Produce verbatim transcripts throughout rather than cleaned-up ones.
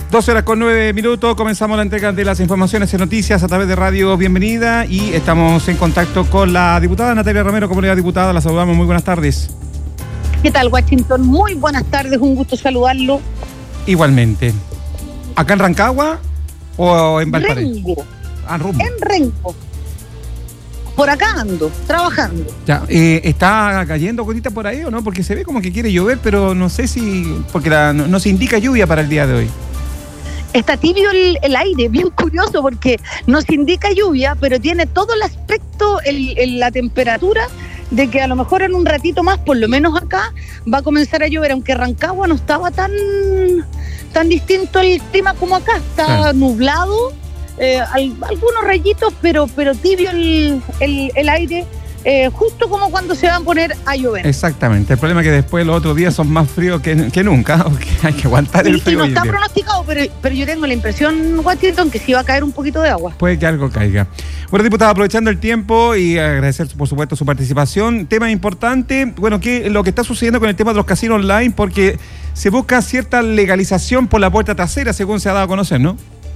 doce horas con nueve minutos, comenzamos la entrega de las informaciones y noticias a través de Radio Bienvenida y estamos en contacto con la diputada Natalia Romero. Comunidad diputada, la saludamos, muy buenas tardes. ¿Qué tal, Washington? Muy buenas tardes, un gusto saludarlo. Igualmente. ¿Acá en Rancagua o en Valparaíso? Rengo. Ah, rumbo. En Rengo. Por acá ando, trabajando. Ya, eh, ¿está cayendo gotita por ahí o no? Porque se ve como que quiere llover, pero no sé si... Porque la, no, no se indica lluvia para el día de hoy. Está tibio el, el aire, bien curioso, porque no se indica lluvia, pero tiene todo el aspecto, el, el, la temperatura, de que a lo mejor en un ratito más, por lo menos acá, va a comenzar a llover, aunque Rancagua no estaba tan, tan distinto el clima como acá, está claro. nublado, eh, al, algunos rayitos, pero, pero tibio el, el, el aire, eh, justo como cuando se van a poner a llover. Exactamente, el problema es que después los otros días son más fríos que, que nunca, porque hay que aguantar el y, frío. Y no está pronosticado, pero, pero yo tengo la impresión, Washington, que sí va a caer un poquito de agua. Puede que algo caiga. Bueno, diputada, aprovechando el tiempo y agradecer, por supuesto, su participación. Tema importante, bueno, ¿qué lo que está sucediendo con el tema de los casinos online? Porque se busca cierta legalización por la puerta trasera, según se ha dado a conocer, ¿no?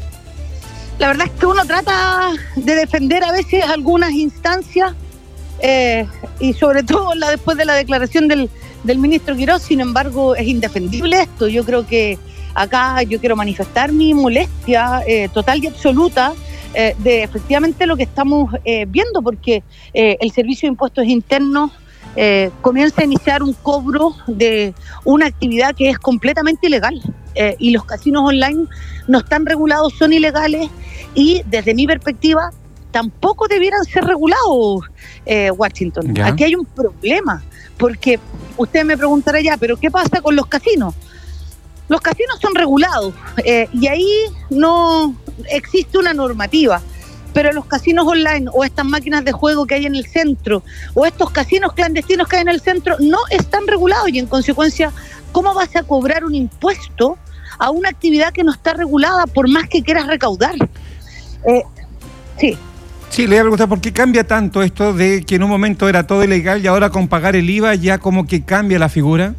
La verdad es que uno trata de defender a veces algunas instancias, eh, y sobre todo la después de la declaración del, del ministro Quirós. Sin embargo, es indefendible esto. Yo creo que acá yo quiero manifestar mi molestia eh, total y absoluta eh, de efectivamente lo que estamos eh, viendo, porque eh, el Servicio de Impuestos Internos eh, comienza a iniciar un cobro de una actividad que es completamente ilegal, eh, y los casinos online no están regulados, son ilegales, y desde mi perspectiva tampoco debieran ser regulados, eh, Washington. ¿Ya? Aquí hay un problema, porque usted me preguntará ya, ¿pero qué pasa con los casinos? Los casinos son regulados, eh, y ahí no existe una normativa, pero los casinos online o estas máquinas de juego que hay en el centro o estos casinos clandestinos que hay en el centro no están regulados, y en consecuencia, ¿cómo vas a cobrar un impuesto a una actividad que no está regulada por más que quieras recaudar? Eh, sí. Sí, le voy a preguntar por qué cambia tanto esto de que en un momento era todo ilegal y ahora con pagar el I V A ya como que cambia la figura.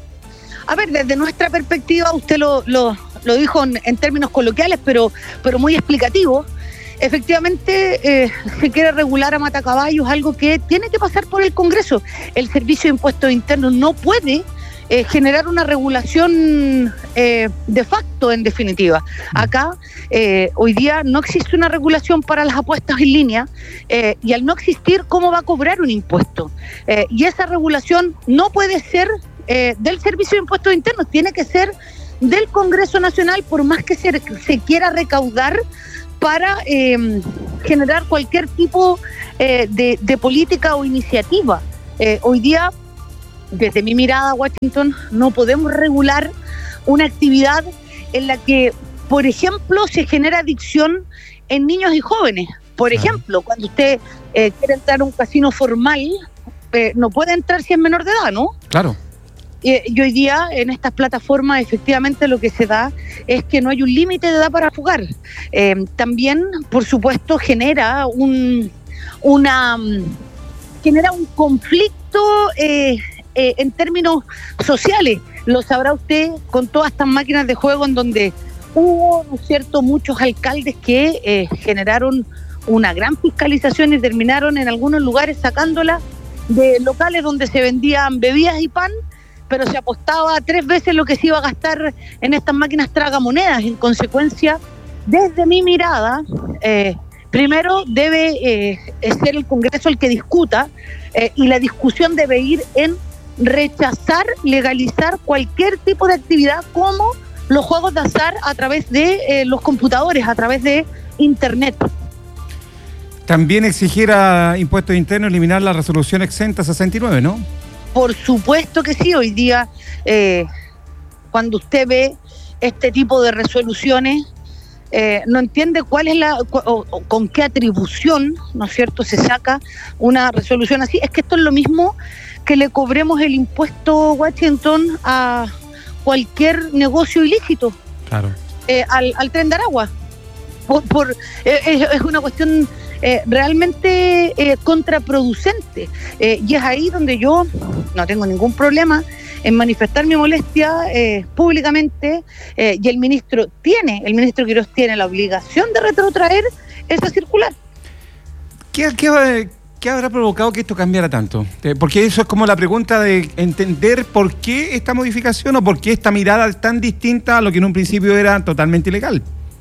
A ver, desde nuestra perspectiva, usted lo, lo, lo dijo en, en términos coloquiales, pero, pero muy explicativo. Efectivamente, eh, se quiere regular a matacaballos, algo que tiene que pasar por el Congreso. El Servicio de Impuestos Internos no puede eh, generar una regulación eh, de facto, en definitiva. Acá, eh, hoy día, no existe una regulación para las apuestas en línea, eh, y al no existir, ¿cómo va a cobrar un impuesto? Eh, y esa regulación no puede ser eh, del Servicio de Impuestos Internos, tiene que ser del Congreso Nacional, por más que se, se quiera recaudar para eh, generar cualquier tipo eh, de, de política o iniciativa. Eh, hoy día, desde mi mirada, Washington, no podemos regular una actividad en la que, por ejemplo, se genera adicción en niños y jóvenes. Por ejemplo, cuando usted eh, quiere entrar a un casino formal, eh, no puede entrar si es menor de edad, ¿no? Claro. Y hoy día en estas plataformas efectivamente lo que se da es que no hay un límite de edad para jugar. Eh, también, por supuesto, genera un una genera un conflicto eh, eh, en términos sociales. Lo sabrá usted con todas estas máquinas de juego en donde hubo, ¿no es cierto?, muchos alcaldes que eh, generaron una gran fiscalización y terminaron en algunos lugares sacándola de locales donde se vendían bebidas y pan, pero se apostaba tres veces lo que se iba a gastar en estas máquinas tragamonedas. En consecuencia, desde mi mirada, eh, primero debe eh, ser el Congreso el que discuta, eh, y la discusión debe ir en rechazar, legalizar cualquier tipo de actividad como los juegos de azar a través de eh, los computadores, a través de Internet. También exigir a Impuestos Internos eliminar la resolución exenta sesenta y nueve, ¿no? Por supuesto que sí. Hoy día, eh, cuando usted ve este tipo de resoluciones, eh, no entiende cuál es la, o, o con qué atribución, ¿no es cierto?, se saca una resolución así. Es que esto es lo mismo que le cobremos el impuesto, Washington, a cualquier negocio ilícito. Claro. Eh, al, al Tren de Aragua. Por, por, eh, es, es una cuestión eh, realmente eh, contraproducente. Eh, y es ahí donde yo no tengo ningún problema en manifestar mi molestia eh, públicamente eh, y el ministro tiene, el ministro Quirós tiene la obligación de retrotraer esa circular. ¿Qué, qué, qué habrá provocado que esto cambiara tanto? Porque eso es como la pregunta de entender por qué esta modificación o por qué esta mirada tan distinta a lo que en un principio era totalmente ilegal.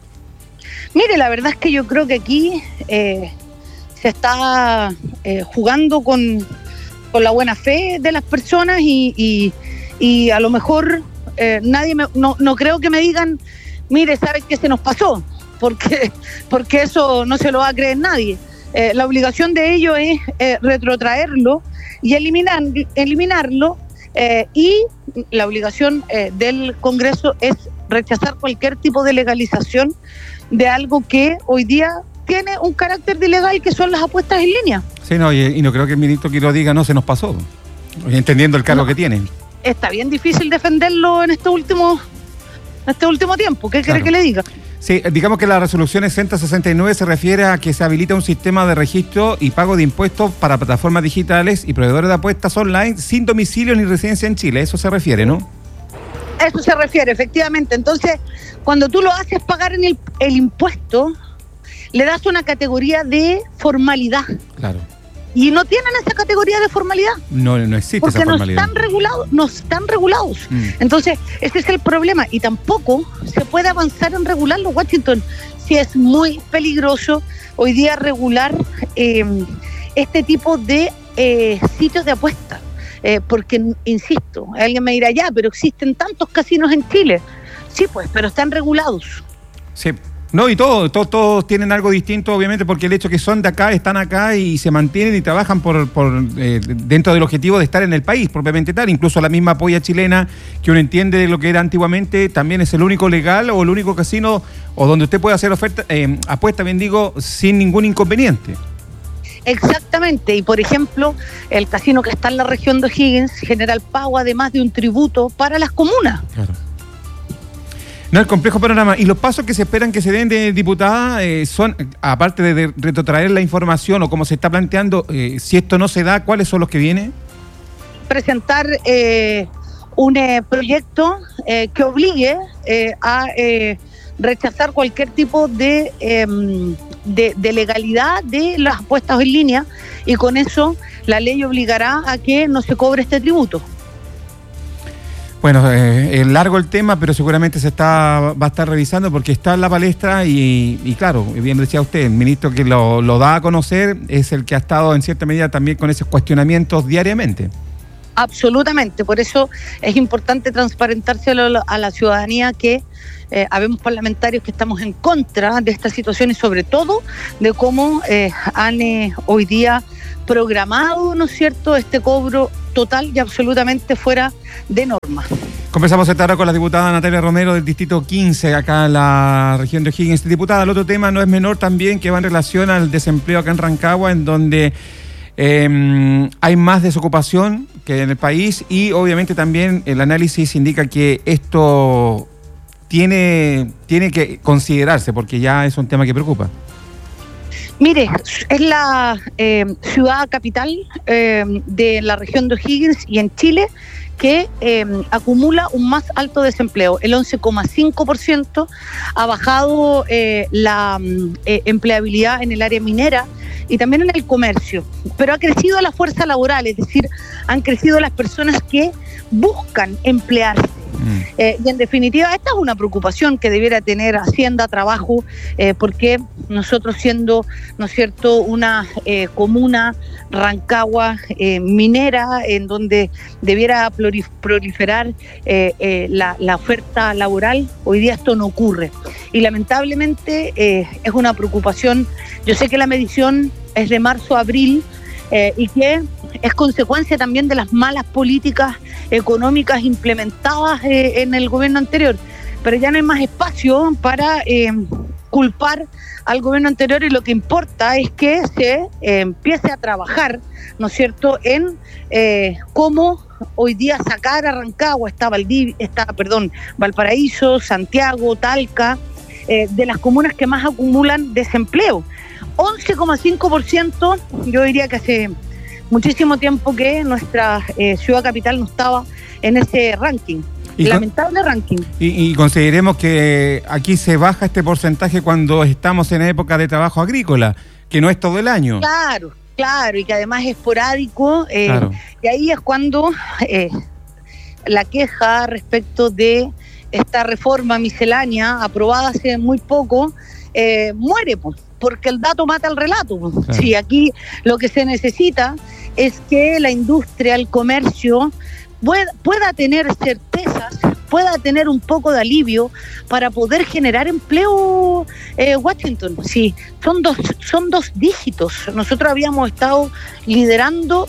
Mire, la verdad es que yo creo que aquí eh, se está eh, jugando con, con la buena fe de las personas y, y, y a lo mejor eh, nadie me, no, no creo que me digan, mire, ¿sabes qué se nos pasó? Porque, porque eso no se lo va a creer nadie. Eh, la obligación de ellos es eh, retrotraerlo y eliminar, eliminarlo eh, y la obligación eh, del Congreso es rechazar cualquier tipo de legalización de algo que hoy día tiene un carácter de ilegal, que son las apuestas en línea. Sí, no, y, y no creo que el ministro Quirós diga, no, se nos pasó, entendiendo el cargo no, que tiene. Está bien difícil defenderlo en este último, en este último tiempo. ¿Qué quiere claro. que le diga? Sí, digamos que la resolución sesenta sesenta y nueve se refiere a que se habilita un sistema de registro y pago de impuestos para plataformas digitales y proveedores de apuestas online sin domicilio ni residencia en Chile. Eso se refiere, ¿no? Eso se refiere, efectivamente. Entonces, cuando tú lo haces pagar en el, el impuesto, le das una categoría de formalidad. Claro. Y no tienen esa categoría de formalidad. No, no existe porque esa formalidad. Porque no están regulados, no están regulados. Mm. Entonces, ese es el problema. Y tampoco se puede avanzar en regularlo, Washington. Si es muy peligroso hoy día regular eh, este tipo de eh, sitios de apuesta. Eh, porque, insisto, alguien me dirá, ya, pero existen tantos casinos en Chile. Sí, pues, pero están regulados. Sí. No, y todos, todos, todos tienen algo distinto, obviamente, porque el hecho que son de acá, están acá y se mantienen y trabajan por, por eh, dentro del objetivo de estar en el país, propiamente tal. Incluso la misma polla chilena, que uno entiende de lo que era antiguamente, también es el único legal o el único casino o donde usted puede hacer oferta, eh, apuesta, bien digo, sin ningún inconveniente. Exactamente, y por ejemplo, el casino que está en la región de O'Higgins genera el pago además de un tributo para las comunas. Claro. No, el complejo panorama. ¿Y los pasos que se esperan que se den de diputada eh, son, aparte de, de retrotraer la información o como se está planteando, eh, si esto no se da, ¿cuáles son los que vienen? Presentar eh, un eh, proyecto eh, que obligue eh, a eh, rechazar cualquier tipo de, eh, de, de legalidad de las apuestas en línea, y con eso la ley obligará a que no se cobre este tributo. Bueno, eh, es largo el tema, pero seguramente se está va a estar revisando porque está en la palestra y, y claro, bien decía usted, el ministro que lo, lo da a conocer es el que ha estado en cierta medida también con esos cuestionamientos diariamente. Absolutamente, por eso es importante transparentarse a la, a la ciudadanía que eh, habemos parlamentarios que estamos en contra de esta situación y sobre todo de cómo eh, han eh, hoy día programado, ¿no es cierto?, este cobro total y absolutamente fuera de norma. Conversamos esta hora con la diputada Natalia Romero del Distrito quince, acá en la región de O'Higgins. Diputada, el otro tema no es menor también, que va en relación al desempleo acá en Rancagua, en donde eh, hay más desocupación que en el país y obviamente también el análisis indica que esto tiene, tiene que considerarse porque ya es un tema que preocupa. Mire, es la eh, ciudad capital eh, de la región de O'Higgins y en Chile que eh, acumula un más alto desempleo. El once coma cinco por ciento ha bajado eh, la eh, empleabilidad en el área minera y también en el comercio, pero ha crecido la fuerza laboral, es decir, han crecido las personas que buscan emplearse. Mm. Eh, y en definitiva, esta es una preocupación que debiera tener Hacienda, Trabajo, eh, porque nosotros siendo, ¿no es cierto?, una eh, comuna, Rancagua, eh, minera, en donde debiera proliferar eh, eh, la, la oferta laboral, hoy día esto no ocurre. Y lamentablemente eh, es una preocupación. Yo sé que la medición es de marzo a abril, Eh, y que es consecuencia también de las malas políticas económicas implementadas eh, en el gobierno anterior, pero ya no hay más espacio para eh, culpar al gobierno anterior y lo que importa es que se eh, empiece a trabajar, ¿no es cierto?, en eh, cómo hoy día sacar a Rancagua, está, Valdiv- está perdón, Valparaíso, Santiago, Talca, eh, de las comunas que más acumulan desempleo. once coma cinco por ciento, yo diría que hace muchísimo tiempo que nuestra eh, ciudad capital no estaba en ese ranking. Y lamentable con, ranking. Y, y consideremos que aquí se baja este porcentaje cuando estamos en época de trabajo agrícola, que no es todo el año. Claro, claro, y que además es esporádico, eh, claro. Y ahí es cuando eh, la queja respecto de esta reforma miscelánea aprobada hace muy poco eh, muere, pues, porque el dato mata el relato. Pues. Claro. Sí, aquí lo que se necesita es que la industria, el comercio pueda, pueda tener certezas, pueda tener un poco de alivio para poder generar empleo. eh, Washington, sí, son dos, son dos dígitos. Nosotros habíamos estado liderando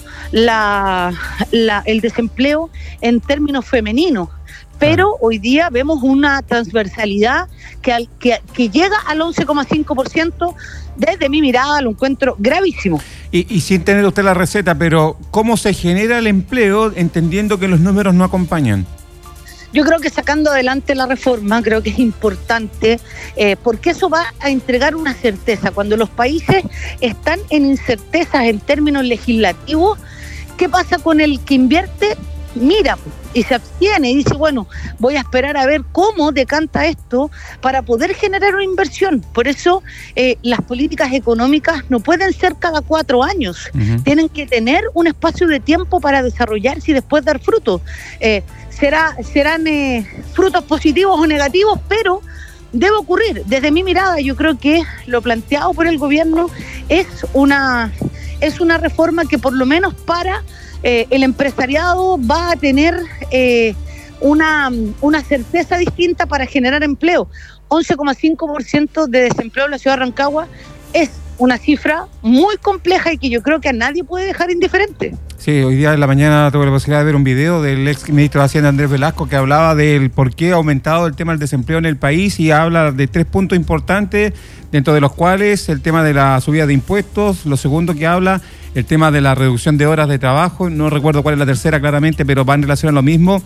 la, la, el desempleo en términos femeninos, pero ah. hoy día vemos una transversalidad que, al, que, que llega al once coma cinco por ciento. Desde mi mirada lo encuentro gravísimo. Y, y sin tener usted la receta, pero ¿cómo se genera el empleo entendiendo que los números no acompañan? Yo creo que sacando adelante la reforma, creo que es importante, eh, porque eso va a entregar una certeza. Cuando los países están en incertezas en términos legislativos, ¿qué pasa con el que invierte? Mira, y se abstiene y dice, bueno, voy a esperar a ver cómo decanta esto para poder generar una inversión. Por eso eh, las políticas económicas no pueden ser cada cuatro años. Uh-huh. Tienen que tener un espacio de tiempo para desarrollarse y después dar frutos. Eh, será, serán eh, frutos positivos o negativos, pero debe ocurrir. Desde mi mirada, yo creo que lo planteado por el gobierno es una, es una reforma que por lo menos para... Eh, el empresariado va a tener eh, una, una certeza distinta para generar empleo. once coma cinco por ciento de desempleo en la ciudad de Rancagua es una cifra muy compleja y que yo creo que a nadie puede dejar indiferente. Sí, hoy día en la mañana tuve la posibilidad de ver un video del ex ministro de Hacienda, Andrés Velasco, que hablaba del por qué ha aumentado el tema del desempleo en el país y habla de tres puntos importantes, dentro de los cuales el tema de la subida de impuestos, lo segundo que habla, el tema de la reducción de horas de trabajo, no recuerdo cuál es la tercera claramente, pero va en relación a lo mismo,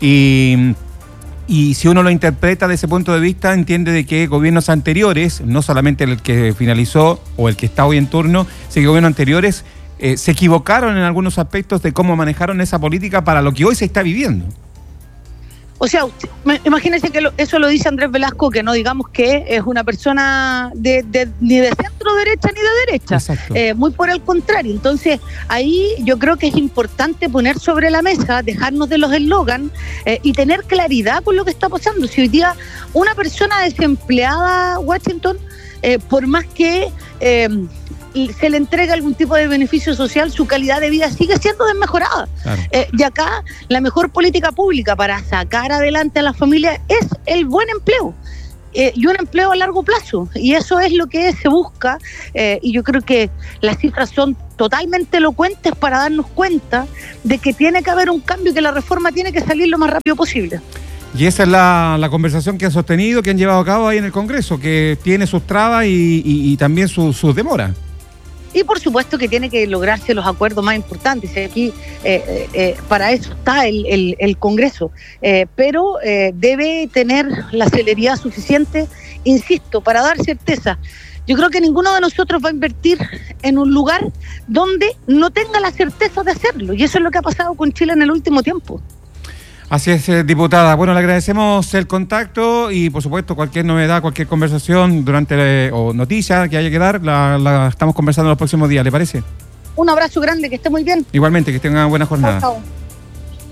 y... Y si uno lo interpreta de ese punto de vista, entiende de que gobiernos anteriores, no solamente el que finalizó o el que está hoy en turno, sino que gobiernos anteriores eh, se equivocaron en algunos aspectos de cómo manejaron esa política para lo que hoy se está viviendo. O sea, usted, imagínese que lo, eso lo dice Andrés Velasco, que no digamos que es una persona de, de, ni de centro derecha ni de derecha, eh, muy por el contrario. Entonces, ahí yo creo que es importante poner sobre la mesa, dejarnos de los eslogan eh, y tener claridad con lo que está pasando. Si hoy día una persona desempleada, Washington, eh, por más que... Eh, se le entrega algún tipo de beneficio social, su calidad de vida sigue siendo desmejorada. Claro. Eh, y acá la mejor política pública para sacar adelante a la familia es el buen empleo. Eh, y un empleo a largo plazo. Y eso es lo que se busca. Eh, y yo creo que las cifras son totalmente elocuentes para darnos cuenta de que tiene que haber un cambio y que la reforma tiene que salir lo más rápido posible. Y esa es la, la conversación que han sostenido, que han llevado a cabo ahí en el Congreso, que tiene sus trabas y, y, y también sus su demoras. Y por supuesto que tiene que lograrse los acuerdos más importantes. Aquí eh, eh, para eso está el, el, el Congreso, eh, pero eh, debe tener la celeridad suficiente, insisto, para dar certeza. Yo creo que ninguno de nosotros va a invertir en un lugar donde no tenga la certeza de hacerlo, y eso es lo que ha pasado con Chile en el último tiempo. Así es, eh, diputada. Bueno, le agradecemos el contacto y, por supuesto, cualquier novedad, cualquier conversación durante eh, o noticia que haya que dar, la, la estamos conversando los próximos días, ¿le parece? Un abrazo grande, que esté muy bien. Igualmente, que tenga una buena jornada. Chao, chao.